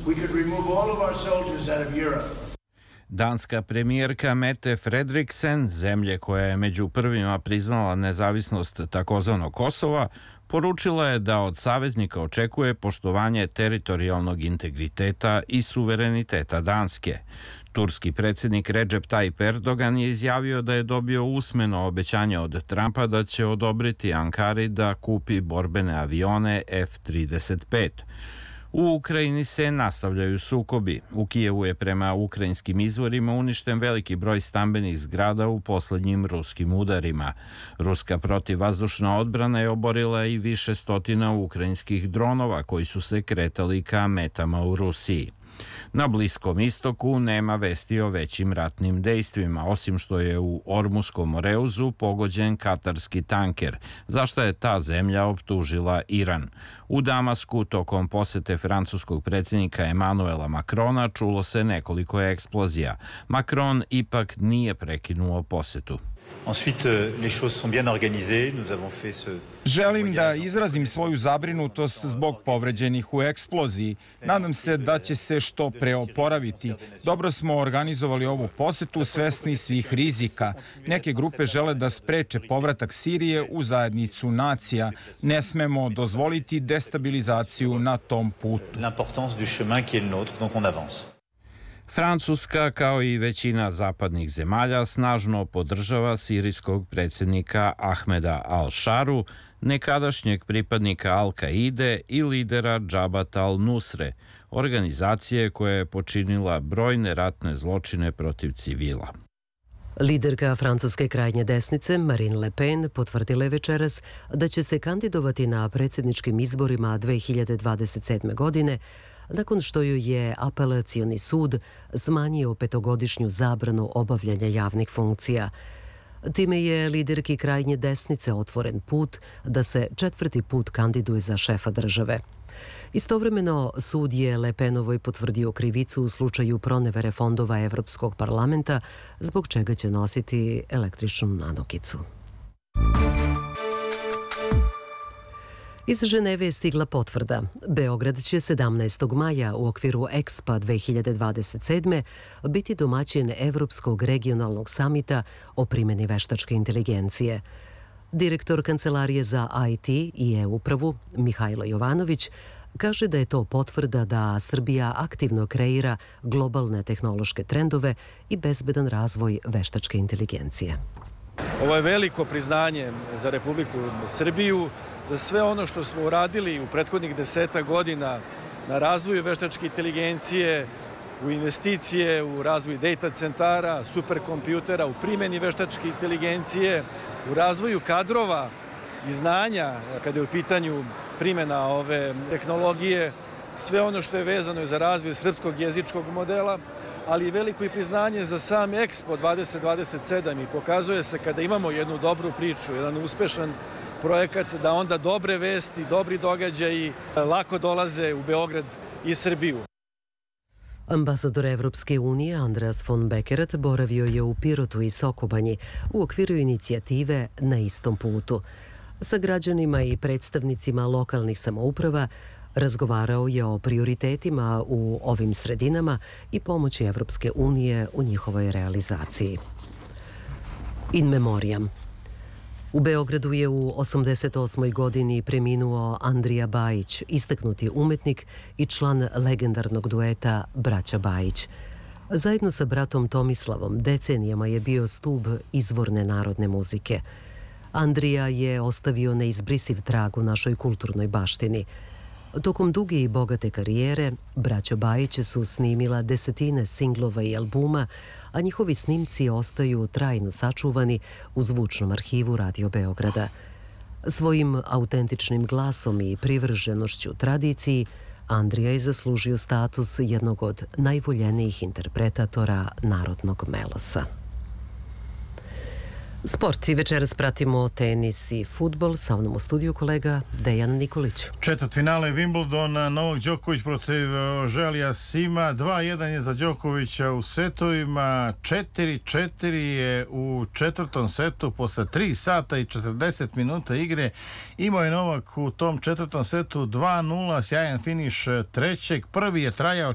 we could remove all of our soldiers out of Europe. Danska premijerka Mette Frederiksen, zemlje koja je među prvima priznala nezavisnost takozvanog Kosova, poručila je da od saveznika očekuje poštovanje teritorijalnog integriteta i suvereniteta Danske. Turski predsjednik Recep Tayyip Erdogan je izjavio da je dobio usmeno obećanje od Trumpa da će odobriti Ankari da kupi borbene avione F-35. U Ukrajini se nastavljaju sukobi. U Kijevu je prema ukrajinskim izvorima uništen veliki broj stambenih zgrada u posljednjim ruskim udarima. Ruska protivvazdušna odbrana je oborila i više stotina ukrajinskih dronova koji su se kretali ka metama u Rusiji. Na Bliskom istoku nema vesti o većim ratnim dejstvima, osim što je u Ormuskom Moreuzu pogođen katarski tanker, za što je ta zemlja optužila Iran. U Damasku tokom posete francuskog predsjednika Emanuela Macrona čulo se nekoliko eksplozija. Macron ipak nije prekinuo posetu. Želim da izrazim svoju zabrinutost zbog povređenih u eksploziji. Nadam se da će se što pre oporaviti. Dobro smo organizovali ovu posetu, svesni svih rizika. Neke grupe žele da spreče povratak Sirije u zajednicu nacija. Ne smemo dozvoliti destabilizaciju na tom putu. Francuska, kao i većina zapadnih zemalja, snažno podržava sirijskog predsjednika Ahmeda al-Sharu, nekadašnjeg pripadnika Al-Kaide i lidera Džabat al-Nusre, organizacije koja je počinila brojne ratne zločine protiv civila. Liderka francuske krajnje desnice Marine Le Pen potvrdila je večeras da će se kandidovati na predsjedničkim izborima 2027. godine, nakon što ju je apelacioni sud smanjio 5-godišnju zabranu obavljanja javnih funkcija. Time je liderki krajnje desnice otvoren put da se 4. put kandiduje za šefa države. Istovremeno, sud je Le Penovoj potvrdio krivicu u slučaju pronevere fondova Evropskog parlamenta, zbog čega će nositi električnu nanokicu. Iz Ženeve je stigla potvrda. Beograd će 17. maja u okviru EXPA 2027. biti domaćin Evropskog regionalnog samita o primjeni veštačke inteligencije. Direktor Kancelarije za IT i e-upravu Mihajlo Jovanović kaže da je to potvrda da Srbija aktivno kreira globalne tehnološke trendove i bezbedan razvoj veštačke inteligencije. Ovo je veliko priznanje za Republiku Srbiju, za sve ono što smo uradili u prethodnih 10 godina na razvoju veštačke inteligencije, u investicije, u razvoju data centara, superkompjutera, u primjeni veštačke inteligencije, u razvoju kadrova i znanja kada je u pitanju primjena ove tehnologije, sve ono što je vezano za razvoj srpskog jezičkog modela, ali i veliko i priznanje za sam Expo 2027 i pokazuje se kada imamo jednu dobru priču, jedan uspešan projekat, da onda dobre vesti, dobri događaji lako dolaze u Beograd i Srbiju. Ambasador Evropske unije Andreas von Beckeret boravio je u Pirotu i Sokobanji u okviru inicijative Na istom putu. Sa građanima i predstavnicima lokalnih samouprava razgovarao je o prioritetima u ovim sredinama i pomoći Evropske unije u njihovoj realizaciji. In memoriam. U Beogradu je u 88. godini preminuo Andrija Bajić, istaknuti umetnik i član legendarnog dueta Braća Bajić. Zajedno sa bratom Tomislavom decenijama je bio stub izvorne narodne muzike. Andrija je ostavio neizbrisiv trag u našoj kulturnoj baštini. Tokom duge i bogate karijere, braća Bajić su snimila desetine singlova i albuma, a njihovi snimci ostaju trajno sačuvani u zvučnom arhivu Radio Beograda. Svojim autentičnim glasom i privrženošću tradiciji, Andrija je zaslužio status jednog od najvoljenijih interpretatora narodnog melosa. Sport i večeras pratimo tenis i fudbal. Sa mnom u studiju kolega Dejan Nikolić. Četvrtfinale Wimbledona, Novak Đoković protiv Želija Sima. 2-1 je za Đokovića u setovima. 4-4 je u četvrtom setu posle 3 sata i 40 minuta igre. Imao je Novak u tom četvrtom setu 2-0, sjajan finiš trećeg. Prvi je trajao